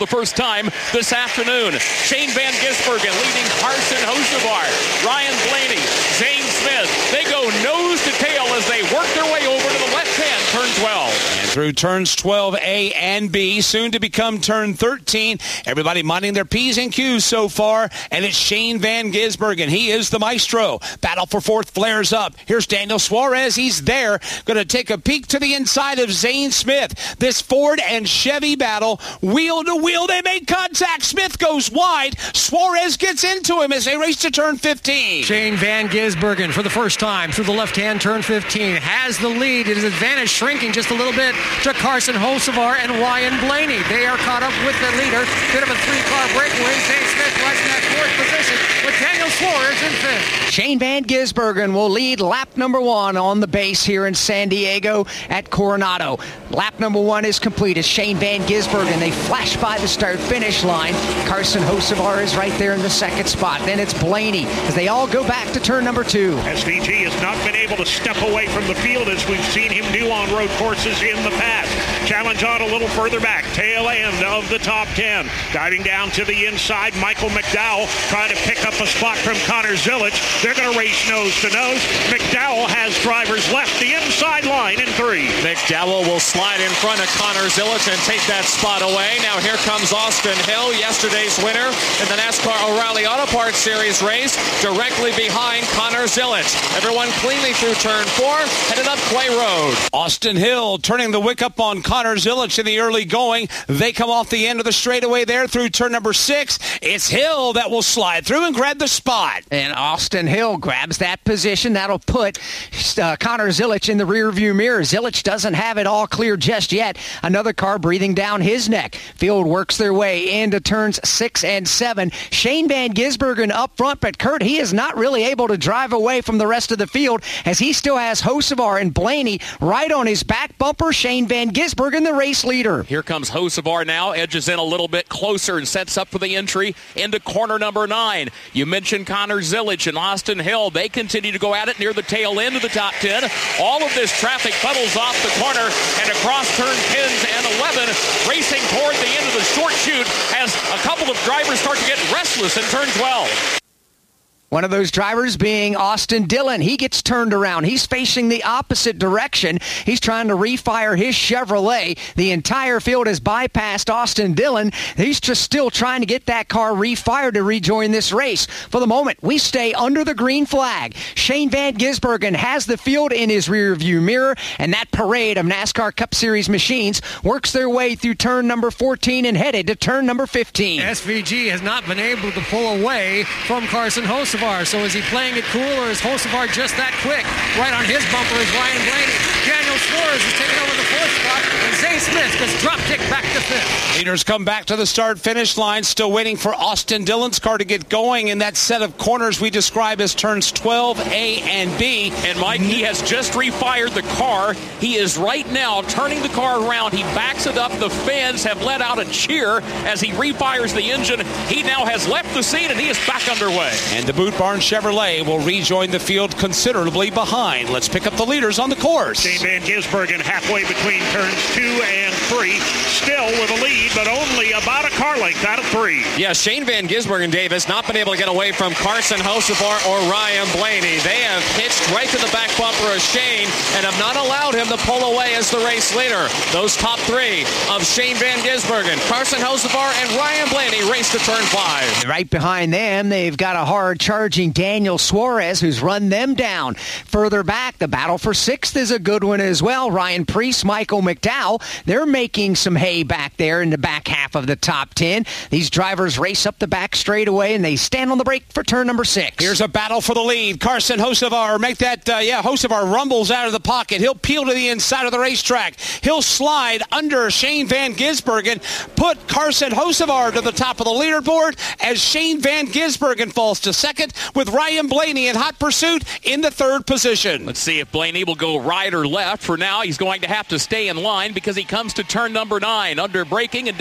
the first time this afternoon. Shane Van Gisbergen leading Carson Hocevar. Ryan Blaney, Zane Smith. They go nose to tail as they work their way over to the left-hand turn 12. And through turns 12A and B, soon to become turn 13. Everybody minding their P's and Q's so far, and it's Shane Van Gisbergen. He is the maestro. Battle for fourth flares up. Here's Daniel Suarez. He's there. Going to take a peek to the inside of Zane Smith. This Ford and Chevy battle, wheel to wheel. They make contact. Smith goes wide. Suarez gets into him as they race to turn 15. Shane Van Gisbergen, for the first time through the left-hand turn 15, has the lead. His advantage shrinking just a little bit to Carson Hocevar and Ryan Blaney. They are caught up with the leader. Bit of a three-car breakaway. Zane Smith rides in that fourth position with Daniel Suarez in fifth. Shane Van Gisbergen will lead lap number 1 on the base here in San Diego at Coronado. Lap number 1 is complete. It's Shane Van Gisbergen. They flash by the start-finish line. Carson Hocevar is right there in the second spot. Then it's Blaney as they all go back to turn number 2. SVG has not been able to step away from the field as we've seen him do on road courses in the past. Challenge on a little further back. Tail end of the top 10. Diving down to the inside, Michael McDowell trying to pick up a spot from Connor Zilic. They're going to race nose to nose. McDowell has drivers left the inside line in 3. McDowell will slide in front of Connor Zilic and take that spot away. Now here comes Austin Hill, yesterday's winner in the NASCAR O'Reilly Auto Parts Series race, directly behind Connor Zilic. Everyone cleanly through turn 4, headed up Clay Road. Austin Hill turning the wick up on Connor Zilic in the early going. They come off the end of the straightaway there through turn number 6. It's Hill that will slide through and grab the spot. And Austin Hill grabs that position. That'll put Connor Zilic in the rearview mirror. Zilic doesn't have it all clear just yet. Another car breathing down his neck. Field works their way into turns 6 and 7. Shane Van Gisbergen up front, but Kurt, he is not really able to drive away from the rest of the field as he still has Hocevar and Blaney right on his back bumper. Shane Van Gisbergen, the race leader. Here comes Hocevar now, edges in a little bit closer and sets up for the entry into corner number 9. You mentioned Connor Zilic and Austin Hill. They continue to go at it near the tail end of the top 10. All of this traffic funnels off the corner and across turn 10s and 11, racing toward the end of the short chute as a couple of drivers start to get restless in turn 12. One of those drivers being Austin Dillon. He gets turned around. He's facing the opposite direction. He's trying to refire his Chevrolet. The entire field has bypassed Austin Dillon. He's just still trying to get that car refired to rejoin this race. For the moment, we stay under the green flag. Shane Van Gisbergen has the field in his rearview mirror, and that parade of NASCAR Cup Series machines works their way through turn number 14 and headed to turn number 15. SVG has not been able to pull away from Carson Hocevar. So is he playing it cool, or is Hocevar just that quick? Right on his bumper is Ryan Blaney. Daniel Suarez is taking over the 4th spot, and Zane Smith gets drop kick back to 5th. Leaders come back to the start-finish line, still waiting for Austin Dillon's car to get going in that set of corners we describe as turns 12A and B. And Mike, he has just refired the car. He is right now turning the car around. He backs it up. The fans have let out a cheer as he refires the engine. He now has left the scene, and he is back underway. And the Boot Barn Chevrolet will rejoin the field considerably behind. Let's pick up the leaders on the course. Shane Van Gisbergen halfway between turns 2 and 3, still with a lead, but only about a car length out of 3. Yeah, Shane Van Gisbergen, Dave, has not been able to get away from Carson Hocevar or Ryan Blaney. They have hitched right to the back bumper of Shane and have not allowed him to pull away as the race leader. Those top 3 of Shane Van Gisbergen, Carson Hocevar, and Ryan Blaney race to turn 5. Right behind them, they've got a hard charging Daniel Suarez, who's run them down. Further back, the battle for 6th is a good one as well. Ryan Preece, Michael McDowell, they're making some hay back there in the back half of the top 10. These drivers race up the back straightaway, and they stand on the brake for turn number 6. Here's a battle for the lead. Carson Hocevar, Hocevar rumbles out of the pocket. He'll peel to the inside of the racetrack. He'll slide under Shane Van Gisbergen, put Carson Hocevar to the top of the leaderboard as Shane Van Gisbergen falls to second, with Ryan Blaney in hot pursuit in the 3rd position. Let's see if Blaney will go right or left. For now, he's going to have to stay in line because he comes to turn number 9. Under braking and downshift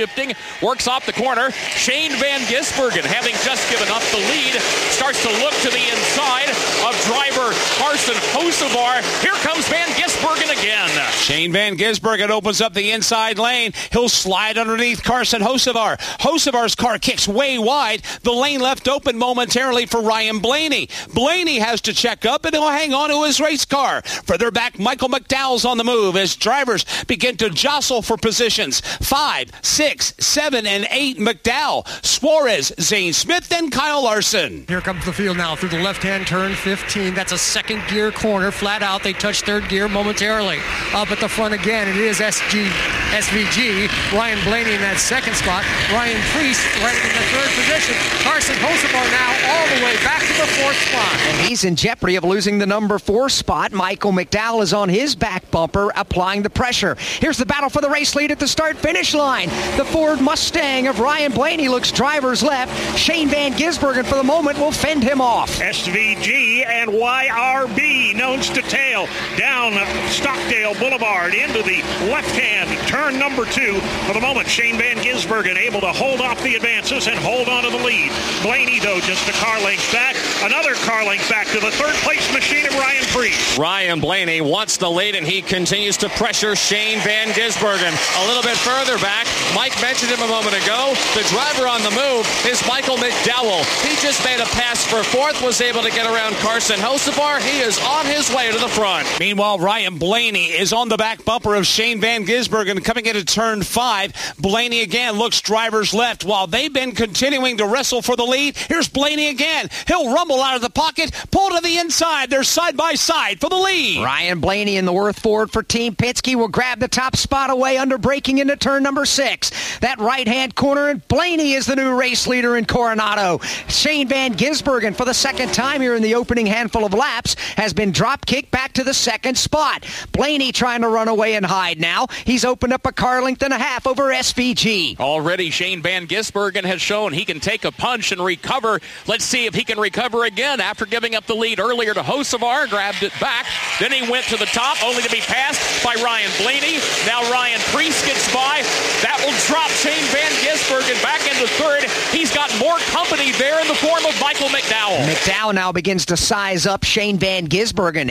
shifting, works off the corner. Shane Van Gisbergen, having just given up the lead, starts to look to the inside of driver Carson Hocevar. Here comes Van Gisbergen again. Shane Van Gisbergen opens up the inside lane. He'll slide underneath Carson Hocevar. Hocevar's car kicks way wide. The lane left open momentarily for Ryan Blaney. Blaney has to check up and he'll hang on to his race car. Further back, Michael McDowell's on the move as drivers begin to jostle for positions. 5, 6, 7, and 8 McDowell, Suarez, Zane Smith, and Kyle Larson. Here comes the field now through the left-hand turn 15. That's a second gear corner. Flat out, they touch third gear momentarily. Up at the front again, it is SVG. Ryan Blaney in that second spot. Ryan Priest right in the third position. Carson Hocevar now all the way back to the fourth spot. And he's in jeopardy of losing the number 4 spot. Michael McDowell is on his back bumper, applying the pressure. Here's the battle for the race lead at the start-finish line. The Ford Mustang of Ryan Blaney looks driver's left. Shane Van Gisbergen, for the moment, will fend him off. SVG and YRB, nose to tail, down Stockdale Boulevard into the left-hand turn number 2. For the moment, Shane Van Gisbergen able to hold off the advances and hold on to the lead. Blaney, though, just a car length back. Another car length back to the third-place machine of Ryan Priest. Ryan Blaney wants the lead, and he continues to pressure Shane Van Gisbergen. A little bit further back, Mike mentioned him a moment ago. The driver on the move is Michael McDowell. He just made a pass for fourth, was able to get around Carson Hocevar. He is on his way to the front. Meanwhile, Ryan Blaney is on the back bumper of Shane Van Gisbergen coming into turn 5. Blaney again looks driver's left while they've been continuing to wrestle for the lead. Here's Blaney again. He'll rumble out of the pocket, pull to the inside. They're side by side for the lead. Ryan Blaney in the Worth Ford for Team Penske will grab the top spot away under braking into turn number 6. That right-hand corner, and Blaney is the new race leader in Coronado. Shane Van Gisbergen, for the second time here in the opening handful of laps, has been drop-kicked back to the second spot. Blaney trying to run away and hide now. He's opened up a car length and a half over SVG. Already Shane Van Gisbergen has shown he can take a punch and recover. Let's see if he can recover again after giving up the lead earlier to Hocevar. Grabbed it back. Then he went to the top, only to be passed by Ryan Blaney. Now Ryan Priest gets by. That will drop Shane Van Gisbergen back into third. He's got more company there in the form of Michael McDowell. McDowell now begins to size up Shane Van Gisbergen.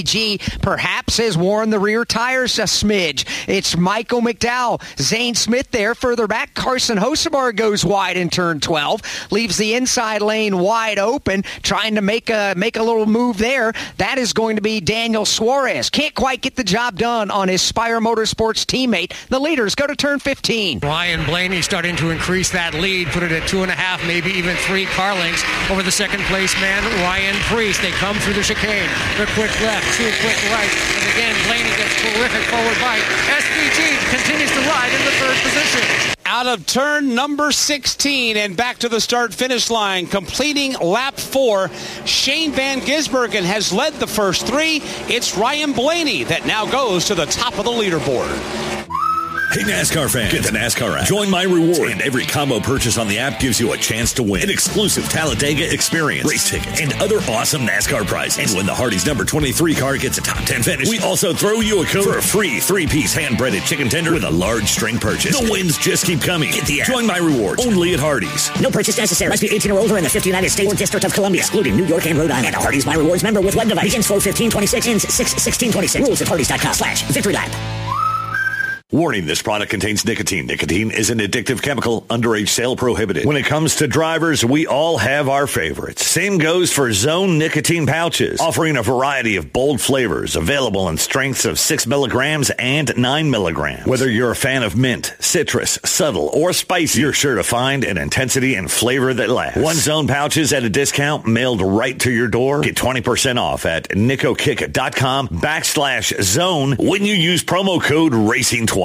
SVG perhaps has worn the rear tires a smidge. It's Michael McDowell. Zane Smith there. Further back, Carson Hocevar goes wide in turn 12. Leaves the inside lane wide open, trying to make a little move there. That is going to be Daniel Suarez. Can't quite get the job done on his Spire Motorsports teammate. The leaders go to turn 15. Ryan Blaney starting to increase that lead, put it at 2.5, maybe even 3 car lengths over the second place man, Ryan Priest. They come through the chicane. The quick left, 2 quick right. And again, Blaney gets terrific forward bite. SVG continues to ride in the third position. Out of turn number 16 and back to the start-finish line, completing lap 4. Shane Van Gisbergen has led the first 3. It's Ryan Blaney that now goes to the top of the leaderboard. Hey, NASCAR fan, get the NASCAR app. Join My Reward, and every combo purchase on the app gives you a chance to win an exclusive Talladega experience, race tickets, and other awesome NASCAR prizes. And when the Hardee's number 23 car gets a top 10 finish, we also throw you a code for a free 3-piece hand-breaded chicken tender with a large string purchase. The wins just keep coming. Get the app. Join My Reward, only at Hardee's. No purchase necessary. Must be 18 or older in the 50 United States or District of Columbia, excluding New York and Rhode Island. And a Hardee's My Rewards member with web device. Begins 4/15/26, ends 6/16/26. Rules at Hardee's.com/victory-lap. Warning, this product contains nicotine. Nicotine is an addictive chemical. Underage sale prohibited. When it comes to drivers, we all have our favorites. Same goes for Zone nicotine pouches, offering a variety of bold flavors, available in strengths of 6 milligrams and 9 milligrams. Whether you're a fan of mint, citrus, subtle, or spicy, you're sure to find an intensity and flavor that lasts. One Zone pouches at a discount mailed right to your door. Get 20% off at nicokick.com/zone when you use promo code RACING20.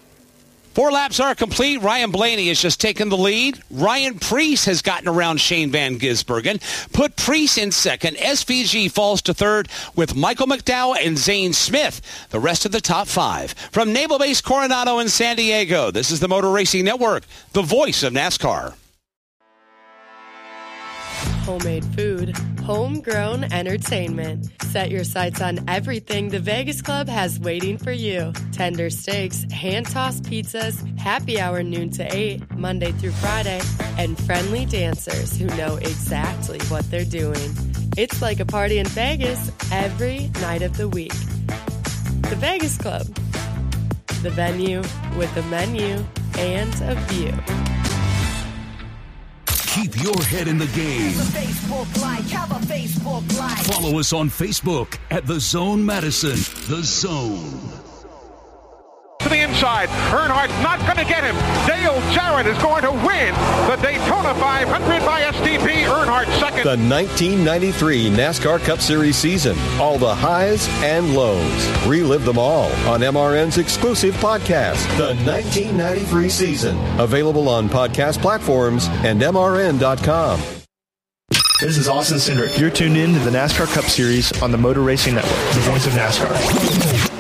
4 laps are complete. Ryan Blaney has just taken the lead. Ryan Priest has gotten around Shane Van Gisbergen, put Priest in second. SVG falls to third with Michael McDowell and Zane Smith, the rest of the top 5. From Naval Base Coronado in San Diego, this is the Motor Racing Network, the voice of NASCAR. homemade food, homegrown entertainment. Set your sights on everything the Vegas Club has waiting for you. Tender steaks, hand-tossed pizzas, happy hour noon to 8, Monday through Friday, and friendly dancers who know exactly what they're doing. It's like a party in Vegas every night of the week. The Vegas Club. The venue with a menu and a view. Keep your head in the game. Follow us on Facebook at The Zone Madison. The Zone. To the inside, Earnhardt's not going to get him. Dale Jarrett is going to win the Daytona 500 by STP. Earnhardt second. The 1993 NASCAR Cup Series season. All the highs and lows. Relive them all on MRN's exclusive podcast, The 1993 Season. Available on podcast platforms and MRN.com. This is Austin Cindric. You're tuned in to the NASCAR Cup Series on the Motor Racing Network, the voice of NASCAR.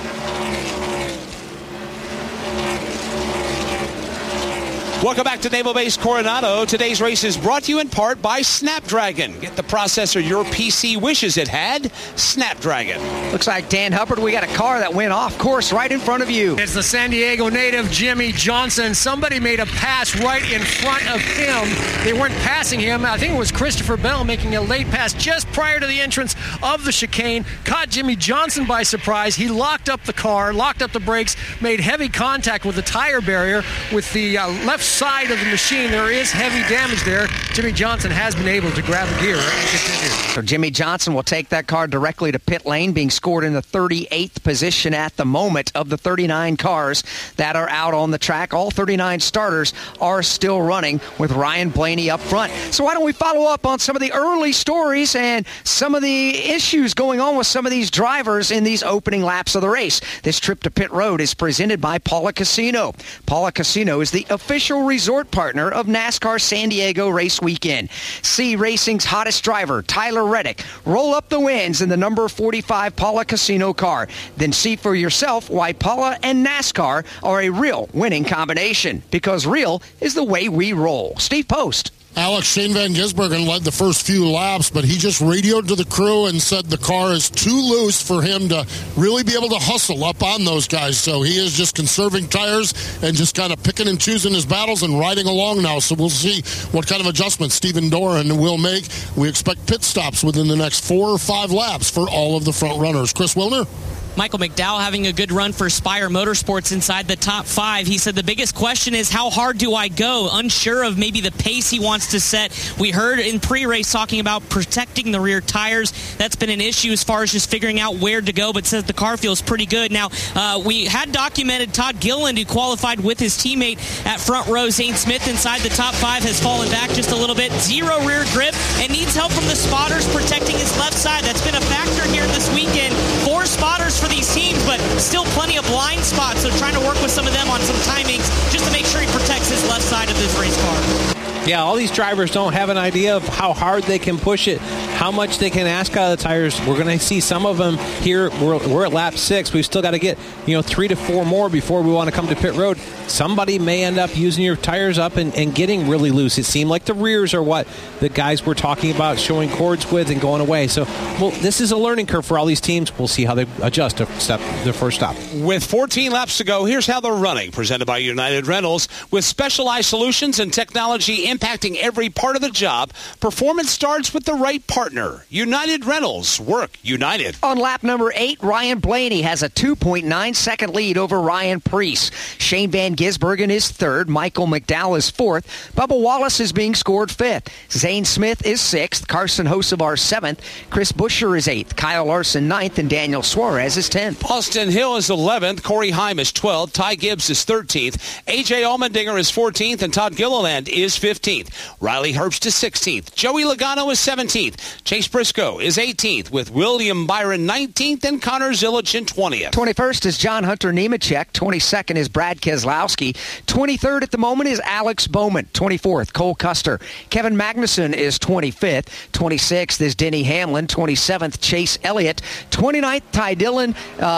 Welcome back to Naval Base Coronado. Today's race is brought to you in part by Snapdragon. Get the processor your PC wishes it had. Snapdragon. Looks like, Dan Hubbard, we got a car that went off course right in front of you. It's the San Diego native Jimmie Johnson. Somebody made a pass right in front of him. They weren't passing him. I think it was Christopher Bell making a late pass just prior to the entrance of the chicane. Caught Jimmie Johnson by surprise. He locked up the car, locked up the brakes, made heavy contact with the tire barrier with the left side of the machine. There is heavy damage there. Jimmie Johnson has been able to grab the gear and continue. So Jimmie Johnson will take that car directly to pit lane, being scored in the 38th position at the moment of the 39 cars that are out on the track. All 39 starters are still running with Ryan Blaney up front. So why don't we follow up on some of the early stories and some of the issues going on with some of these drivers in these opening laps of the race. This trip to pit road is presented by Paula Casino. Paula Casino is the official resort partner of NASCAR San Diego Race Weekend. See racing's hottest driver, Tyler Reddick, roll up the wins in the number 45 Paula Casino car. Then see for yourself why Paula and NASCAR are a real winning combination. Because real is the way we roll. Steve Post. Alex, Shane Van Gisbergen led the first few laps, but he just radioed to the crew and said the car is too loose for him to really be able to hustle up on those guys. So he is just conserving tires and just kind of picking and choosing his battles and riding along now. So we'll see what kind of adjustments Stephen Doran will make. We expect pit stops within the next 4 or 5 laps for all of the front runners. Chris Wilner? Michael McDowell having a good run for Spire Motorsports inside the top 5. He said the biggest question is how hard do I go? Unsure of maybe the pace he wants to set. We heard in pre-race talking about protecting the rear tires. That's been an issue as far as just figuring out where to go, but says the car feels pretty good. Now, we had documented Todd Gilliland, who qualified with his teammate at front row. Zane Smith inside the top 5 has fallen back just a little bit. 0 rear grip and needs help from the spotters protecting his left side. That's been a factor here this weekend. 4 spotters for these teams, but still plenty of blind spots, so trying to work with some of them on some timings just to make sure he protects his left side of this race car. Yeah, all these drivers don't have an idea of how hard they can push it, how much they can ask out of the tires. We're going to see some of them here. We're at lap 6. We've still got to get 3 to 4 more before we want to come to pit road. Somebody may end up using your tires up and getting really loose. It seemed like the rears are what the guys were talking about, showing cords with and going away. So, this is a learning curve for all these teams. We'll see how they adjust to their first stop. With 14 laps to go, here's how they're running. Presented by United Rentals. With specialized solutions and technology impacting every part of the job, performance starts with the right partner. United Rentals. Work united. On lap number 8, Ryan Blaney has a 2.9-second lead over Ryan Preece. Shane Van Gisbergen is 3rd. Michael McDowell is 4th. Bubba Wallace is being scored 5th. Zane Smith is 6th. Carson Hocevar 7th. Chris Buescher is 8th. Kyle Larson 9th. And Daniel Suarez is 10th. Austin Hill is 11th. Corey Heim is 12th. Ty Gibbs is 13th. A.J. Allmendinger is 14th. And Todd Gilliland is 15th. Riley Herbst is 16th. Joey Logano is 17th. Chase Briscoe is 18th, with William Byron 19th and Connor Zilic in 20th. 21st is John Hunter Nemechek. 22nd is Brad Keselowski. 23rd at the moment is Alex Bowman. 24th, Cole Custer. Kevin Magnuson is 25th. 26th is Denny Hamlin. 27th, Chase Elliott. 29th, Ty Dillon.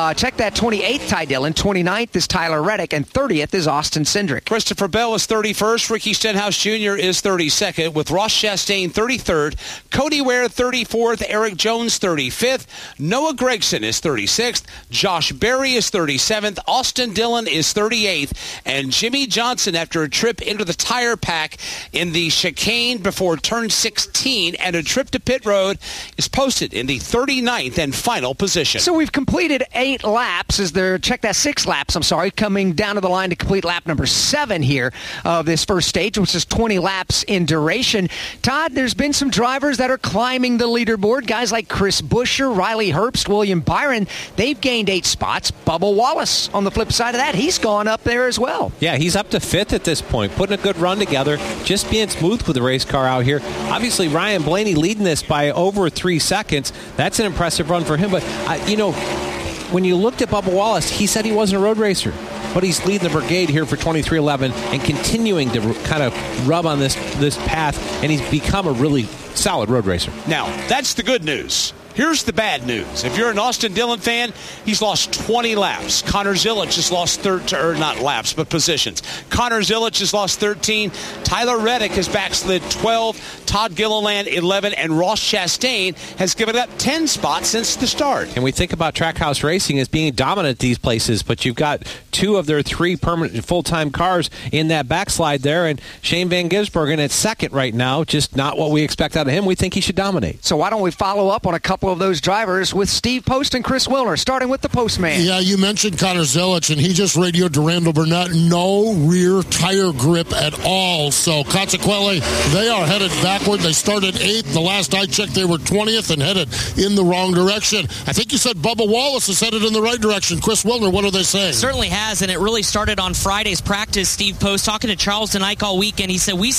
28th, Ty Dillon. 29th is Tyler Reddick. And 30th is Austin Cindric. Christopher Bell is 31st. Ricky Stenhouse Jr. Jr. is 32nd, with Ross Chastain 33rd, Cody Ware 34th, Eric Jones 35th, Noah Gragson is 36th, Josh Berry is 37th, Austin Dillon is 38th, and Jimmy Johnson, after a trip into the tire pack in the chicane before turn 16 and a trip to pit road, is posted in the 39th and final position. So we've completed 8 laps. Check that, 6 laps, coming down to the line to complete lap number 7 here of this first stage, which is 20 laps in duration. Todd, there's been some drivers that are climbing the leaderboard. Guys like Chris Buescher, Riley Herbst, William Byron, they've gained 8 spots. Bubba Wallace, on the flip side of that, he's gone up there as well. Yeah, he's up to 5th at this point, putting a good run together, just being smooth with the race car out here. Obviously, Ryan Blaney leading this by over 3 seconds. That's an impressive run for him. But, when you looked at Bubba Wallace, he said he wasn't a road racer. But he's leading the brigade here for 23-11 and continuing to kind of rub on this path, and he's become a really solid road racer. Now, that's the good news. Here's the bad news. If you're an Austin Dillon fan, he's lost 20 laps. Connor Zilisch has lost positions. Connor Zilisch has lost 13. Tyler Reddick has backslid 12. Todd Gilliland 11. And Ross Chastain has given up 10 spots since the start. And we think about Trackhouse Racing as being dominant at these places, but you've got 2 of their 3 permanent full-time cars in that backslide there, and Shane Van Gisbergen at 2nd right now, just not what we expect out of him. We think he should dominate. So why don't we follow up on a couple of those drivers with Steve Post and Chris Wilner, starting with the Postman. Yeah, you mentioned Connor Zilisch, and he just radioed to Randall Burnett. No rear tire grip at all. So consequently, they are headed backward. They started 8th. The last I checked, they were 20th and headed in the wrong direction. I think you said Bubba Wallace is headed in the right direction. Chris Wilner, what are they saying? Certainly has, and it really started on Friday's practice. Steve Post talking to Charles DeNike all weekend. He said we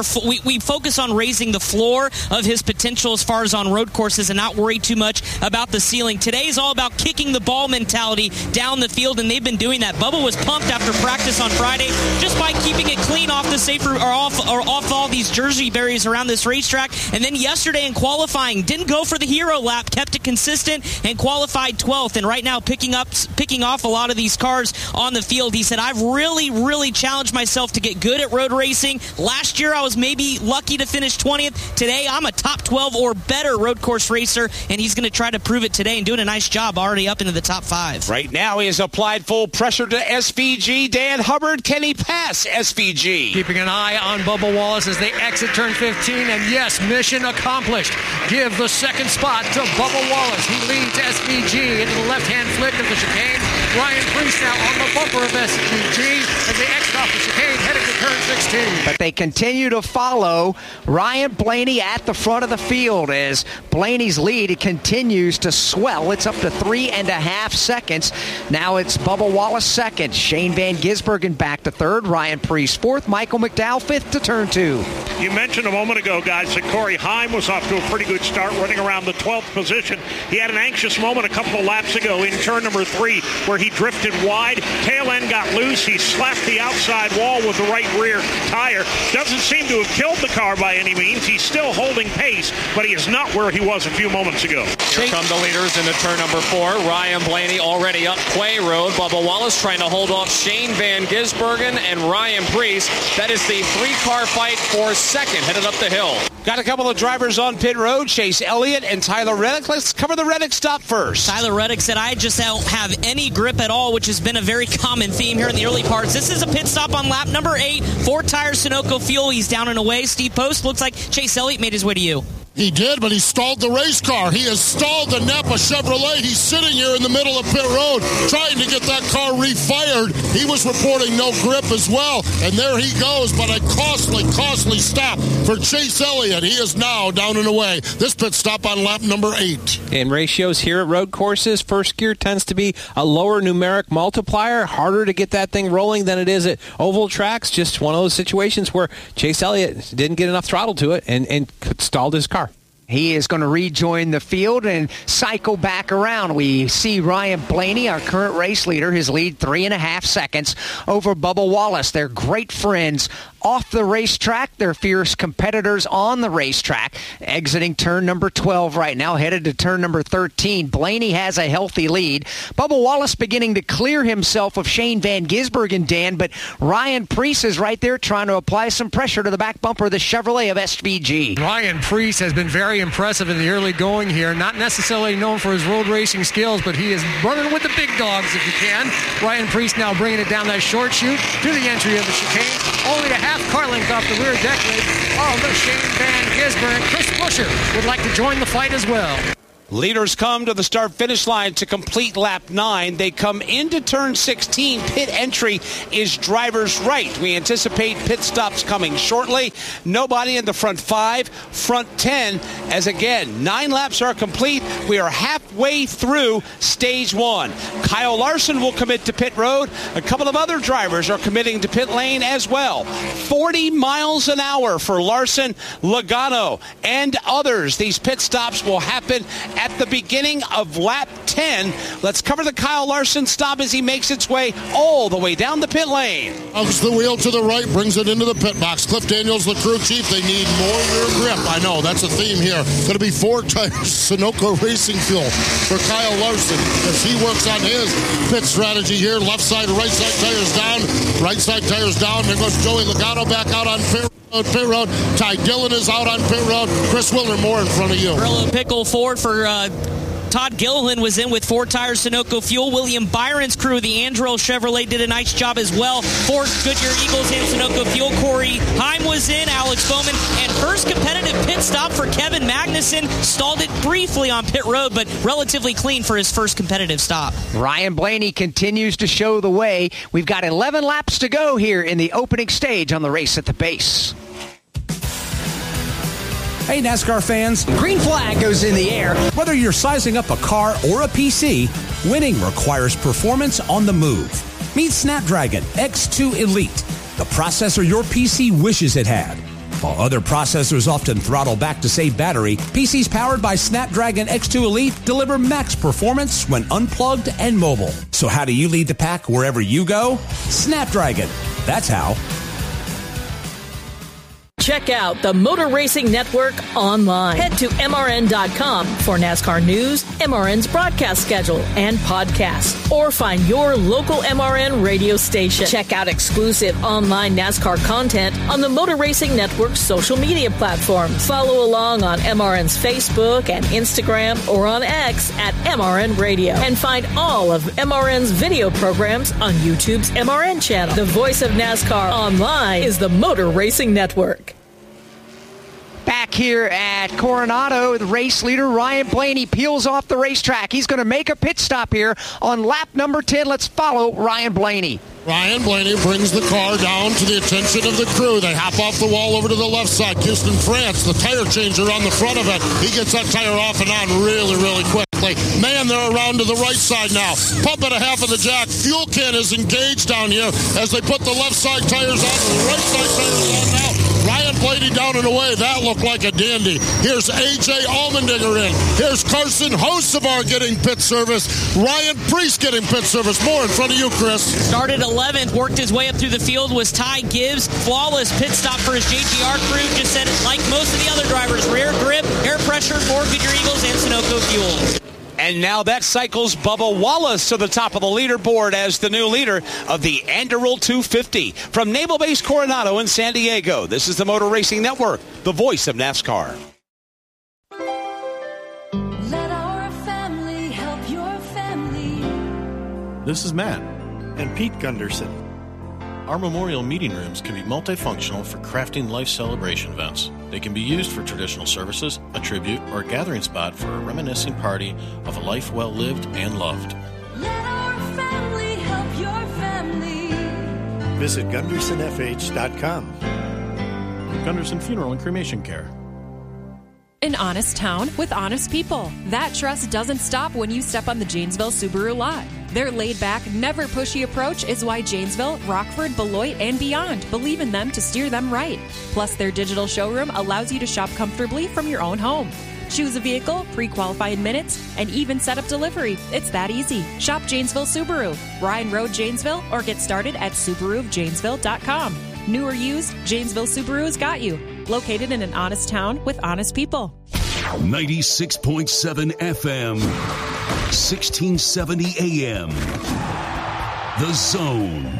focus on raising the floor of his potential as far as on road courses and not worry too much about the ceiling. Today's all about kicking the ball mentality down the field, and they've been doing that. Bubba was pumped after practice on Friday just by keeping it clean off the safer or off all these Jersey berries around this racetrack. And then yesterday in qualifying, didn't go for the hero lap, kept it consistent and qualified 12th. And right now picking off a lot of these cars on the field. He said, I've really challenged myself to get good at road racing. Last year I was maybe lucky to finish 20th. Today I'm a top 12 or better road course racer, and he's going to try to prove it today and doing a nice job already up into the top 5. Right now he has applied full pressure to SVG. Dan Hubbard, can he pass SVG? Keeping an eye on Bubba Wallace as they exit turn 15, and yes, mission accomplished. Give the 2nd spot to Bubba Wallace. He leads SVG into the left-hand flick of the chicane. Ryan Preece now on the bumper of SVG as they exit off the chicane, heading to turn 16. But they continue to follow Ryan Blaney at the front of the field as Blaney's lead continues to swell. It's up to 3.5 seconds. Now it's Bubba Wallace 2nd, Shane Van Gisbergen back to 3rd, Ryan Preece 4th, Michael McDowell 5th to turn 2. You mentioned a moment ago, guys, that Corey Heim was off to a pretty good start, running around the 12th position. He had an anxious moment a couple of laps ago in turn number 3 where he drifted wide. Tail end got loose. He slapped the outside wall with the right rear tire. Doesn't seem to have killed the car by any means. He's still holding pace, but he is not where he was a few moments ago. Here come the leaders into turn number 4. Ryan Blaney already up Quay Road. Bubba Wallace trying to hold off Shane Van Gisbergen and Ryan Preece. That is the 3-car fight for 2nd, headed up the hill. Got a couple of drivers on pit road, Chase Elliott and Tyler Reddick. Let's cover the Reddick stop first. Tyler Reddick said, I just don't have any grip at all, which has been a very common theme here in the early parts. This is a pit stop on lap number 8. 4 tires, Sunoco fuel. He's down and away. Steve Post, looks like Chase Elliott made his way to you. He did, but he stalled the race car. He has stalled the Napa Chevrolet. He's sitting here in the middle of pit road trying to get that car refired. He was reporting no grip as well, and there he goes, but a costly stop for Chase Elliott. He is now down and away. This pit stop on lap number 8. In ratios here at road courses, first gear tends to be a lower numeric multiplier, harder to get that thing rolling than it is at oval tracks. Just one of those situations where Chase Elliott didn't get enough throttle to it and stalled his car. He is going to rejoin the field and cycle back around. We see Ryan Blaney, our current race leader, his lead 3.5 seconds over Bubba Wallace. They're great friends off the racetrack. They're fierce competitors on the racetrack. Exiting turn number 12 right now, headed to turn number 13. Blaney has a healthy lead. Bubba Wallace beginning to clear himself of Shane Van Gisbergen, Dan, but Ryan Preece is right there trying to apply some pressure to the back bumper of the Chevrolet of SVG. Ryan Preece has been very impressive in the early going here. Not necessarily known for his road racing skills, but he is running with the big dogs if you can. Ryan Preece now bringing it down that short chute to the entry of the chicane, only a half car length off the rear deck lid of the Shane Van Gisbergen. Chris Buescher would like to join the fight as well. Leaders come to the start-finish line to complete lap 9. They come into turn 16. Pit entry is driver's right. We anticipate pit stops coming shortly. Nobody in the front 5, front 10, as again, 9 laps are complete. We are halfway through stage 1. Kyle Larson will commit to pit road. A couple of other drivers are committing to pit lane as well. 40 miles an hour for Larson, Logano, and others. These pit stops will happen at the beginning of lap 10. Let's cover the Kyle Larson stop as he makes its way all the way down the pit lane. Hugs the wheel to the right, brings it into the pit box. Cliff Daniels, the crew chief, they need more rear grip. I know, that's a theme here. Going to be 4 tires Sunoco Racing Fuel for Kyle Larson as he works on his pit strategy here. Left side, right side tires down. Right side tires down. There goes Joey Logano back out on pit road. Ty Dillon is out on pit road. Chris Wilder more in front of you. Brillo Pickle Ford for Todd Gilliland was in with 4 tires Sunoco fuel. William Byron's crew, the Andrel Chevrolet, did a nice job as well. 4 Goodyear Eagles and Sunoco fuel. Corey Heim was in, Alex Bowman, and first competitive pit stop for Kevin Magnuson. Stalled it briefly on pit road, but relatively clean for his first competitive stop. Ryan Blaney continues to show the way. We've got 11 laps to go here in the opening stage on the Race at the Base. Hey, NASCAR fans. Green flag goes in the air. Whether you're sizing up a car or a PC, winning requires performance on the move. Meet Snapdragon X2 Elite, the processor your PC wishes it had. While other processors often throttle back to save battery, PCs powered by Snapdragon X2 Elite deliver max performance when unplugged and mobile. So how do you lead the pack wherever you go? Snapdragon. That's how. Check out the Motor Racing Network online. Head to MRN.com for NASCAR news, MRN's broadcast schedule, and podcasts. Or find your local MRN radio station. Check out exclusive online NASCAR content on the Motor Racing Network's social media platforms. Follow along on MRN's Facebook and Instagram or on X at MRN Radio. And find all of MRN's video programs on YouTube's MRN channel. The voice of NASCAR online is the Motor Racing Network. Back here at Coronado, the race leader Ryan Blaney peels off the racetrack. He's going to make a pit stop here on lap number 10. Let's follow Ryan Blaney. Ryan Blaney brings the car down to the attention of the crew. They hop off the wall over to the left side. Houston France, the tire changer on the front of it. He gets that tire off and on really, really quickly. Man, they're around to the right side now. Pump at a half of the jack. Fuel can is engaged down here as they put the left side tires on and the right side tires on now. Ryan Blaney down and away. That looked like a dandy. Here's A.J. Allmendinger in. Here's Carson Hocevar getting pit service. Ryan Preece getting pit service. More in front of you, Chris. Started 11th, worked his way up through the field was Ty Gibbs. Flawless pit stop for his JGR crew. Just said, like most of the other drivers, rear grip, air pressure, 4 Goodyear Eagles, and Sunoco fuel. And now that cycles Bubba Wallace to the top of the leaderboard as the new leader of the Anduril 250. From Naval Base Coronado in San Diego, this is the Motor Racing Network, the voice of NASCAR. Let our family help your family. This is Matt and Pete Gunderson. Our memorial meeting rooms can be multifunctional for crafting life celebration events. They can be used for traditional services, a tribute, or a gathering spot for a reminiscing party of a life well lived and loved. Let our family help your family. Visit GundersonFH.com. Gunderson Funeral and Cremation Care. An honest town with honest people. That trust doesn't stop when you step on the Janesville Subaru lot. Their laid-back, never pushy approach is why Janesville, Rockford, Beloit, and beyond believe in them to steer them right. Plus, their digital showroom allows you to shop comfortably from your own home. Choose a vehicle, pre-qualify in minutes, and even set up delivery. It's that easy. Shop Janesville Subaru, Ryan Road, Janesville, or get started at SubaruJanesville.com. New or used, Janesville Subaru's got you. Located in an honest town with honest people. 96.7 FM, 1670 AM. The Zone.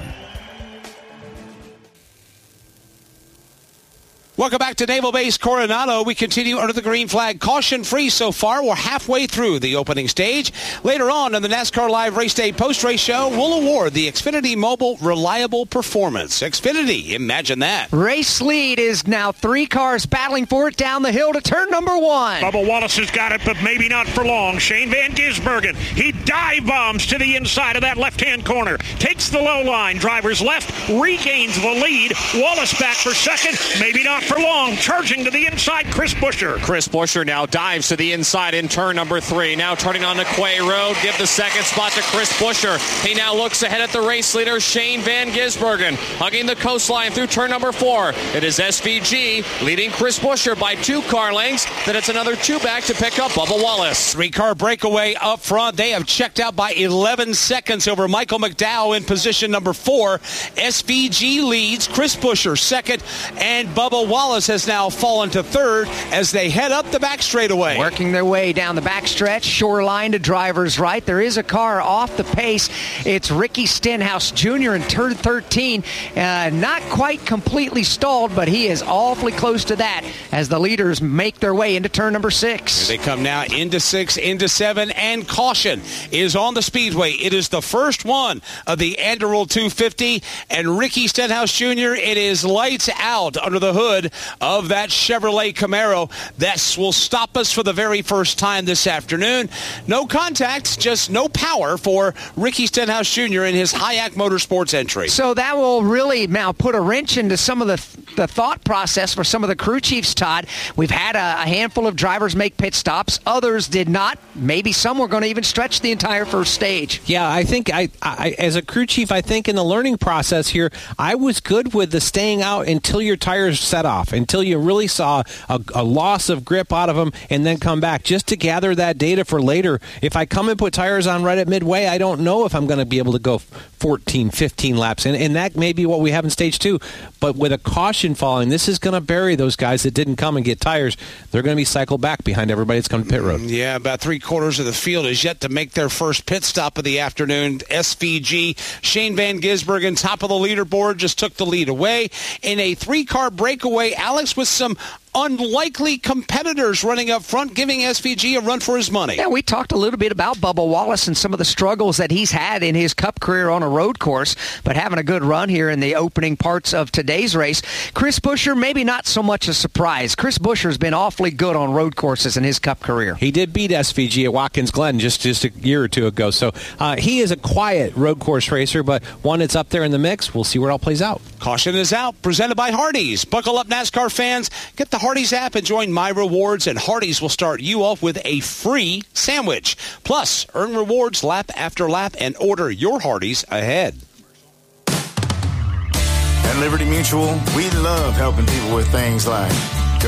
Welcome back to Naval Base Coronado. We continue under the green flag. Caution free so far. We're halfway through the opening stage. Later on in the NASCAR Live Race Day post-race show, we'll award the Xfinity Mobile Reliable Performance. Xfinity, imagine that. Race lead is now 3 cars battling for it down the hill to turn number 1. Bubba Wallace has got it, but maybe not for long. Shane Van Gisbergen, he dive bombs to the inside of that left-hand corner. Takes the low line. Driver's left, regains the lead. Wallace back for second. Maybe not for long. Charging to the inside, Chris Buescher. Chris Buescher now dives to the inside in turn number 3. Now turning on the Quay Road. Give the second spot to Chris Buescher. He now looks ahead at the race leader, Shane Van Gisbergen. Hugging the coastline through turn number 4. It is SVG leading Chris Buescher by 2 car lengths. Then it's another 2 back to pick up Bubba Wallace. 3-car breakaway up front. They have checked out by 11 seconds over Michael McDowell in position number 4. SVG leads. Chris Buescher second. And Bubba Wallace has now fallen to third as they head up the back straightaway. Working their way down the backstretch, shoreline to driver's right. There is a car off the pace. It's Ricky Stenhouse Jr. in turn 13. Not quite completely stalled, but he is awfully close to that as the leaders make their way into turn number 6. Here they come now into 6, into 7, and caution is on the speedway. It is the first one of the Anderle 250, and Ricky Stenhouse Jr., it is lights out under the hood of that Chevrolet Camaro. This will stop us for the very first time this afternoon. No contact, just no power for Ricky Stenhouse Jr. in his Hayek Motorsports entry. So that will really now put a wrench into some of the thought process for some of the crew chiefs, Todd. We've had a handful of drivers make pit stops. Others did not. Maybe some were going to even stretch the entire first stage. Yeah, I think I as a crew chief, I think in the learning process here, I was good with the staying out until your tires set off, until you really saw a loss of grip out of them, and then come back just to gather that data for later. If I come and put tires on right at midway, I don't know if I'm going to be able to go 14, 15 laps, and that may be what we have in stage 2. But with a caution falling, this is going to bury those guys that didn't come and get tires. They're going to be cycled back behind everybody that's come to pit road. Yeah, about 3/4 of the field is yet to make their first pit stop of the afternoon. SVG, Shane Van Gisbergen, top of the leaderboard, just took the lead away in a 3-car breakaway. Alex, with some unlikely competitors running up front, giving SVG a run for his money. Yeah, we talked a little bit about Bubba Wallace and some of the struggles that he's had in his Cup career on a road course, but having a good run here in the opening parts of today's race. Chris Buescher, maybe not so much a surprise. Chris Buescher's been awfully good on road courses in his Cup career. He did beat SVG at Watkins Glen just a year or two ago, so he is a quiet road course racer, but one that's up there in the mix. We'll see where it all plays out. Caution is out, presented by Hardee's. Buckle up, NASCAR fans. Get the Hardee's app and join My Rewards, and Hardee's will start you off with a free sandwich. Plus, earn rewards lap after lap and order your Hardee's ahead. At Liberty Mutual, we love helping people with things like